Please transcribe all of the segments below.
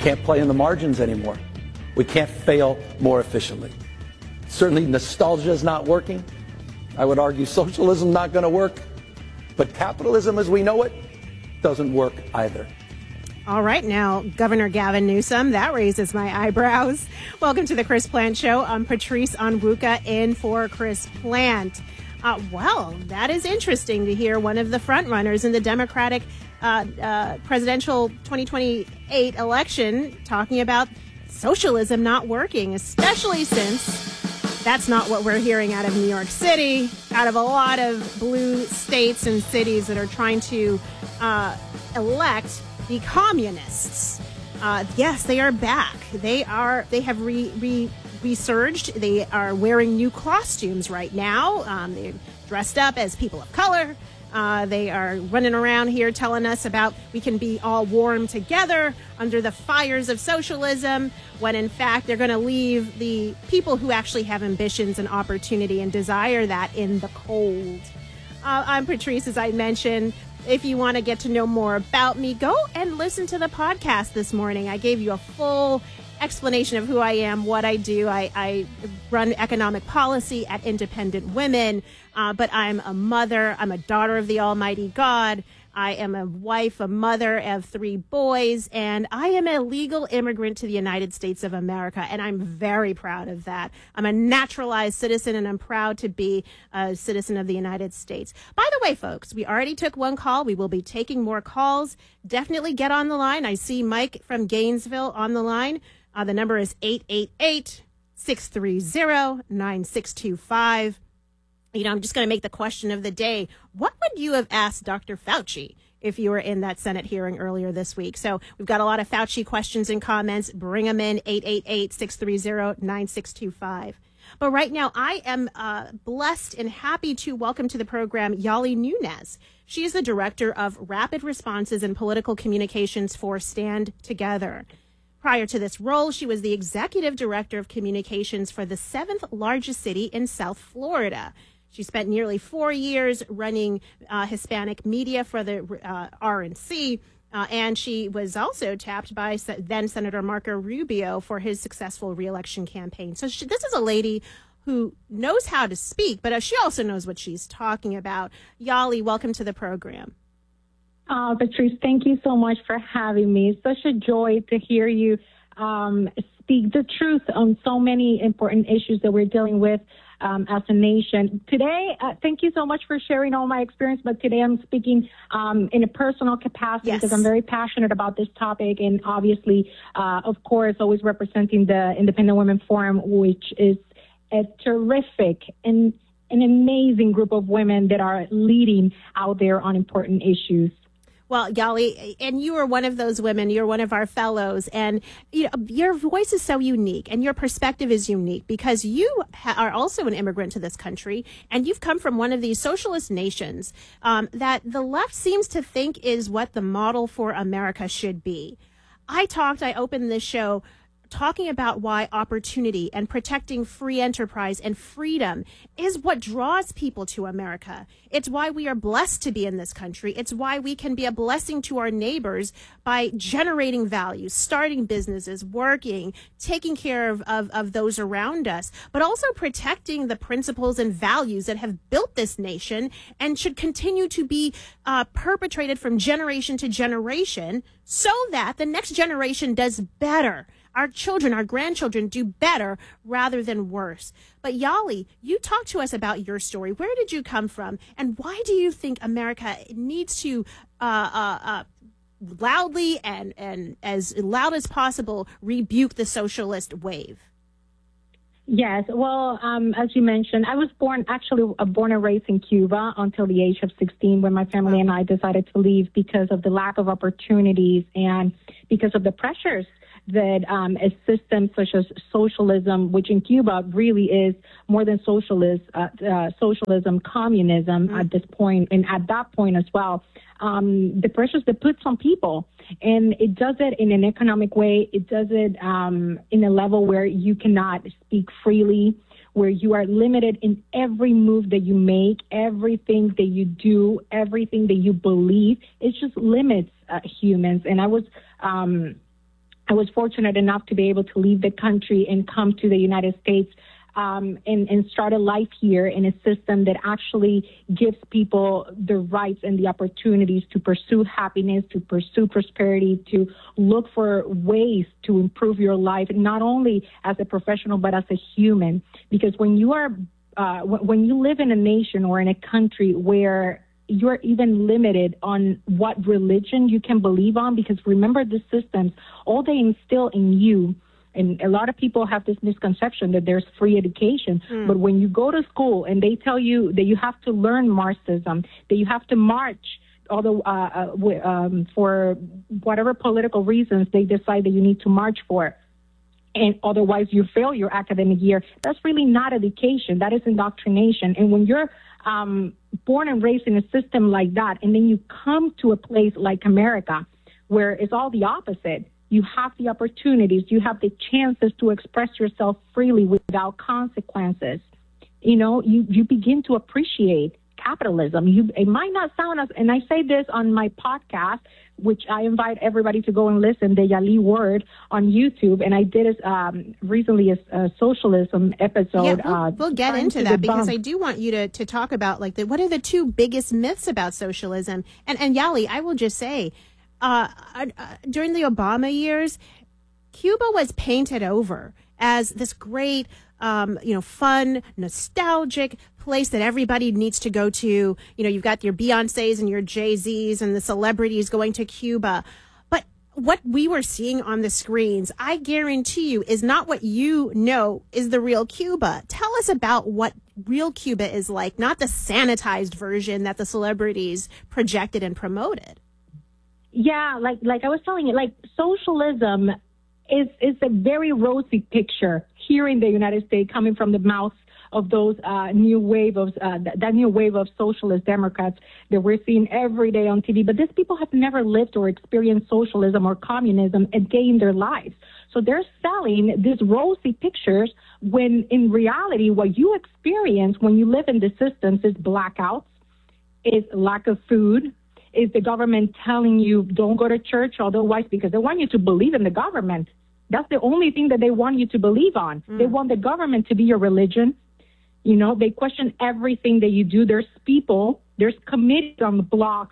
can't play in the margins anymore. We can't fail more efficiently. Certainly nostalgia is not working. I would argue socialism not going to work. But capitalism as we know it doesn't work either. All right, now, Governor Gavin Newsom, that raises my eyebrows. Welcome to the Chris Plant Show. I'm Patrice Onwuka in for Chris Plant. Well, that is interesting to hear one of the frontrunners in the Democratic presidential 2028 election talking about socialism not working, especially since that's not what we're hearing out of New York City, out of a lot of blue states and cities that are trying to elect the communists. Yes, they are back. They have resurged. They are wearing new costumes right now. They're dressed up as people of color. They are running around here telling us about we can be all warm together under the fires of socialism, when in fact they're going to leave the people who actually have ambitions and opportunity and desire that in the cold. I'm Patrice, as I mentioned. If you want to get to know more about me, go and listen to the podcast this morning. I gave you a full explanation of who I am, what I do. I run economic policy at Independent Women, but I'm a mother. I'm a daughter of the Almighty God. I am a wife, a mother of 3 boys, and I am a legal immigrant to the United States of America, and I'm very proud of that. I'm a naturalized citizen, and I'm proud to be a citizen of the United States. By the way, folks, we already took 1 call. We will be taking more calls. Definitely get on the line. I see Mike from Gainesville on the line. The number is 888-630-9625. You know, I'm just going to make the question of the day. What would you have asked Dr. Fauci if you were in that Senate hearing earlier this week? So we've got a lot of Fauci questions and comments. Bring them in, 888-630-9625. But right now, I am blessed and happy to welcome to the program Yali Nunes. She is the Director of Rapid Responses and Political Communications for Stand Together. Prior to this role, she was the Executive Director of Communications for the 7th largest city in South Florida. She spent nearly 4 years running Hispanic media for the RNC, and she was also tapped by then Senator Marco Rubio for his successful reelection campaign. So this is a lady who knows how to speak, but she also knows what she's talking about. Yali, welcome to the program. Patrice, thank you so much for having me. It's such a joy to hear you speak the truth on so many important issues that we're dealing with as a nation. Today, thank you so much for sharing all my experience, but today I'm speaking in a personal capacity because I'm very passionate about this topic, and obviously, of course, always representing the Independent Women Forum, which is a terrific and an amazing group of women that are leading out there on important issues. Well, Yali, and you are one of those women. You're one of our fellows, and your voice is so unique, and your perspective is unique because you are also an immigrant to this country, and you've come from one of these socialist nations that the left seems to think is what the model for America should be. I opened this show talking about why opportunity and protecting free enterprise and freedom is what draws people to America. It's why we are blessed to be in this country. It's why we can be a blessing to our neighbors by generating value, starting businesses, working, taking care of those around us, but also protecting the principles and values that have built this nation and should continue to be perpetrated from generation to generation so that the next generation does better. Our children, our grandchildren do better rather than worse. But Yali, you talk to us about your story. Where did you come from? And why do you think America needs to loudly and as loud as possible rebuke the socialist wave? Yes. Well, as you mentioned, I was born and raised in Cuba until the age of 16 when my family and I decided to leave because of the lack of opportunities and because of the pressures that a system such as socialism, which in Cuba really is more than socialism, communism at this point, and at that point as well, the pressures that puts on people. And it does it in an economic way. It does it in a level where you cannot speak freely, where you are limited in every move that you make, everything that you do, everything that you believe. It just limits humans. And I was I was fortunate enough to be able to leave the country and come to the United States and start a life here in a system that actually gives people the rights and the opportunities to pursue happiness, to pursue prosperity, to look for ways to improve your life, not only as a professional, but as a human. Because when you are, when you live in a nation or in a country where you're even limited on what religion you can believe on, because remember the systems, all they instill in you. And a lot of people have this misconception that there's free education. But when you go to school and they tell you that you have to learn Marxism, that you have to march, although for whatever political reasons they decide that you need to march for, and otherwise you fail your academic year, that's really not education. That is indoctrination. And when you're born and raised in a system like that, and then you come to a place like America, where it's all the opposite, you have the opportunities, you have the chances to express yourself freely without consequences. You know, you begin to appreciate capitalism. It might not sound as, and I say this on my podcast, which I invite everybody to go and listen, the Yali Word on YouTube, and I did it recently a socialism episode. Yeah, we'll get into that because I do want you to talk about like what are the two biggest myths about socialism. And Yali, I will just say, during the Obama years, Cuba was painted over as this great, fun, nostalgic place that everybody needs to go to. You know, you've got your Beyoncés and your Jay-Z's and the celebrities going to Cuba. But what we were seeing on the screens, I guarantee you, is not what you know is the real Cuba. Tell us about what real Cuba is like, not the sanitized version that the celebrities projected and promoted. Yeah, like I was telling you, like socialism is a very rosy picture here in the United States, coming from the mouths of those new wave of that new wave of socialist Democrats that we're seeing every day on TV. But these people have never lived or experienced socialism or communism a day in their lives. So they're selling these rosy pictures when in reality, what you experience when you live in the systems is blackouts, is lack of food, is the government telling you don't go to church, otherwise, because they want you to believe in the government. That's the only thing that they want you to believe on. They want the government to be your religion. You know, they question everything that you do. There's there's committees on the blocks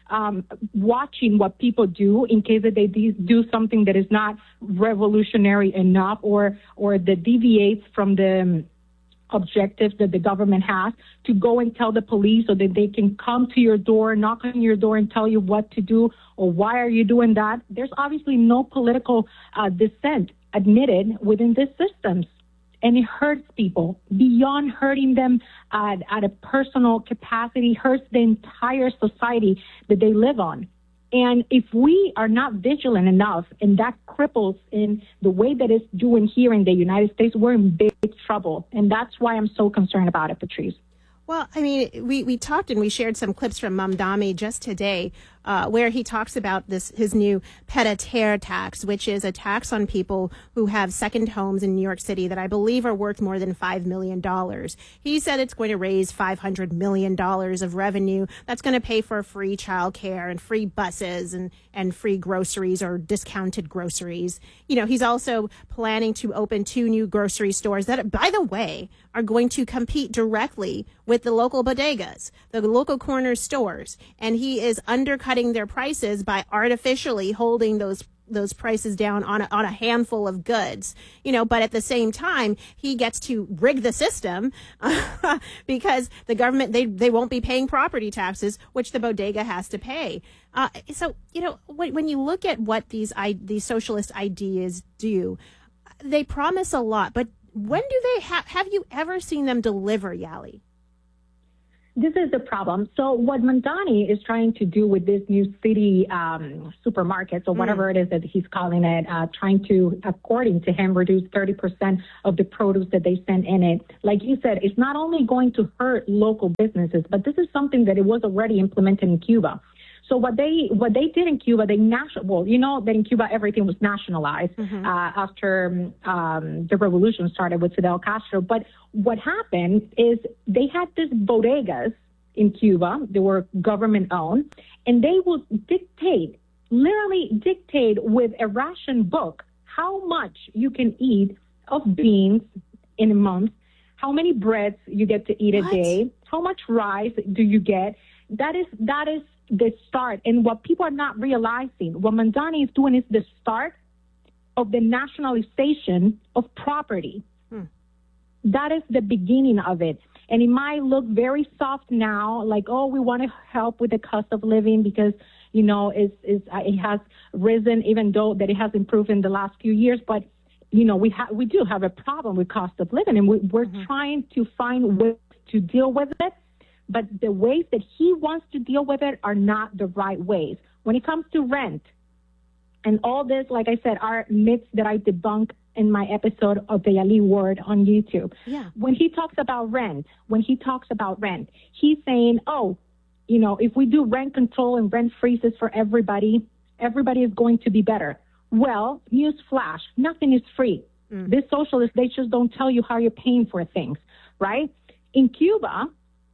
watching what people do in case that they do something that is not revolutionary enough or that deviates from the objectives that the government has, to go and tell the police so that they can come to your door, knock on your door and tell you what to do or why are you doing that. There's obviously no political dissent admitted within these systems. And it hurts people beyond hurting them at a personal capacity, hurts the entire society that they live on. And if we are not vigilant enough, and that cripples in the way that it's doing here in the United States, we're in big trouble. And that's why I'm so concerned about it, Patrice. Well, I mean, we talked and we shared some clips from Mamdani just today where he talks about his new pied-à-terre tax, which is a tax on people who have second homes in New York City that I believe are worth more than $5 million. He said it's going to raise $500 million of revenue. That's going to pay for free childcare and free buses and free groceries or discounted groceries. You know, he's also planning to open 2 new grocery stores that, by the way, are going to compete directly with the local bodegas, the local corner stores. And he is undercutting their prices by artificially holding those prices down on a handful of goods, you know, but at the same time, he gets to rig the system because the government, they won't be paying property taxes, which the bodega has to pay. So, you know, when you look at what these socialist ideas do, they promise a lot, but when do they have you ever seen them deliver, Yali? This is the problem. So what Mamdani is trying to do with this new city supermarkets or whatever it is that he's calling it, trying to, according to him, reduce 30% of the produce that they send in it. Like you said, it's not only going to hurt local businesses, but this is something that it was already implemented in Cuba. So what they did in Cuba, you know that in Cuba everything was nationalized after the revolution started with Fidel Castro. But what happened is they had these bodegas in Cuba. They were government owned, and they would dictate literally dictate with a ration book how much you can eat of beans in a month, how many breads you get to eat a day, how much rice do you get. That is the start. And what people are not realizing, what Mamdani is doing is the start of the nationalization of property. That is the beginning of it. And it might look very soft now, like, oh, we want to help with the cost of living because, you know, it has risen, even though that it has improved in the last few years. But, you know, we do have a problem with cost of living, and we're trying to find ways to deal with it. But the ways that he wants to deal with it are not the right ways. When it comes to rent and all this, like I said, are myths that I debunk in my episode of the Yali Word on YouTube. Yeah. When he talks about rent, he's saying, oh, you know, if we do rent control and rent freezes for everybody is going to be better. Well, news flash, nothing is free. These socialists, they just don't tell you how you're paying for things, right? In Cuba,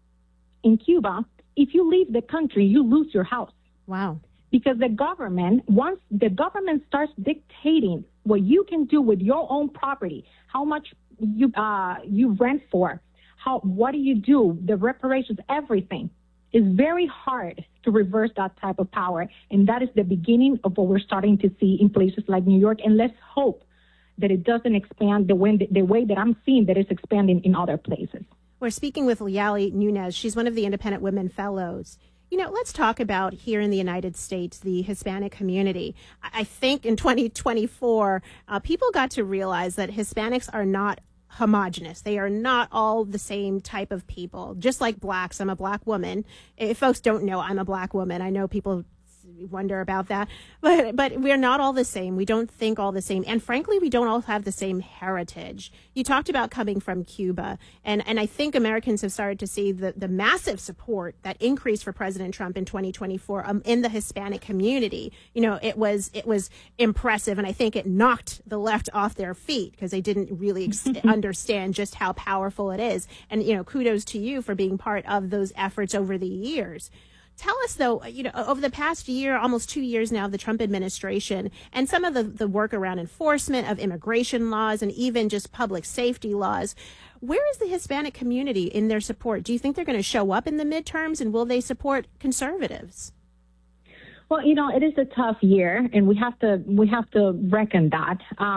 if you leave the country, you lose your house. Wow. Because once the government starts dictating what you can do with your own property, how much you rent for, what do you do, the reparations, everything, is very hard to reverse that type of power. And that is the beginning of what we're starting to see in places like New York. And let's hope that it doesn't expand the way that I'm seeing that it's expanding in other places. We're speaking with Yali Nunez. She's one of the Independent Women Fellows. You know, let's talk about here in the United States, the Hispanic community. I think in 2024, people got to realize that Hispanics are not homogenous. They are not all the same type of people. Just like blacks, I'm a black woman. If folks don't know, I'm a black woman. I know people wonder about that, but we're not all the same. We don't think all the same. And frankly, we don't all have the same heritage. You talked about coming from Cuba, and I think Americans have started to see the massive support that increased for President Trump in 2024 in the Hispanic community. You know, it was impressive, and I think it knocked the left off their feet because they didn't really understand just how powerful it is. And, you know, kudos to you for being part of those efforts over the years. Tell us, though, you know, over the past year, almost 2 years now, of the Trump administration and some of the work around enforcement of immigration laws and even just public safety laws, where is the Hispanic community in their support? Do you think they're going to show up in the midterms, and will they support conservatives? Well, you know, it is a tough year, and we have to reckon that.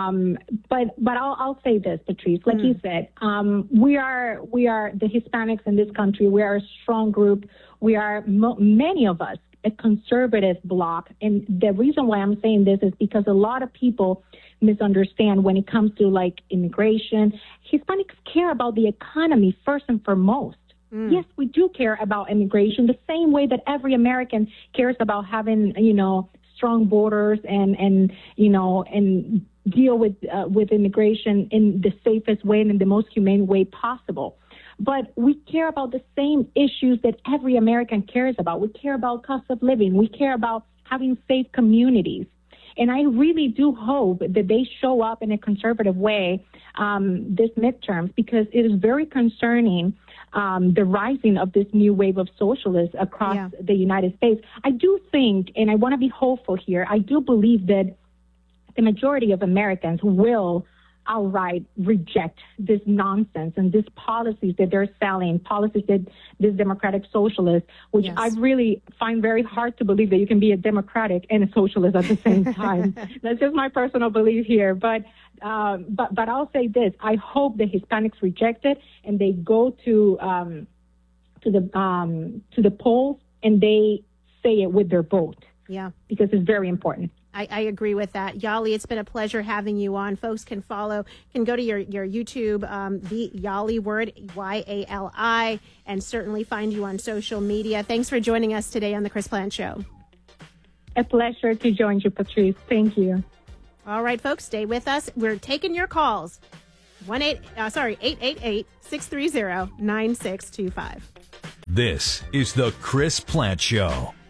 But I'll say this, Patrice, like you said, we are the Hispanics in this country. We are a strong group. We are many of us a conservative bloc, and the reason why I'm saying this is because a lot of people misunderstand when it comes to like immigration. Hispanics care about the economy first and foremost. Yes, we do care about immigration the same way that every American cares about having, you know, strong borders and you know, and deal with immigration in the safest way and in the most humane way possible. But we care about the same issues that every American cares about. We care about cost of living. We care about having safe communities. And I really do hope that they show up in a conservative way this midterms, because it is very concerning the rising of this new wave of socialists across the United States. I do think, and I want to be hopeful here, I do believe that the majority of Americans will outright reject this nonsense and these policies that they're selling, policies that these democratic socialists, which I really find very hard to believe that you can be a democratic and a socialist at the same time. That's just my personal belief here. But I'll say this: I hope the Hispanics reject it and they go to the polls and they say it with their vote. Yeah, because it's very important. I agree with that. Yali, it's been a pleasure having you on. Folks can go to your YouTube, the Yali Word, YALI, and certainly find you on social media. Thanks for joining us today on The Chris Plante Show. A pleasure to join you, Patrice. Thank you. All right, folks, stay with us. We're taking your calls. 888-630-9625. This is The Chris Plante Show.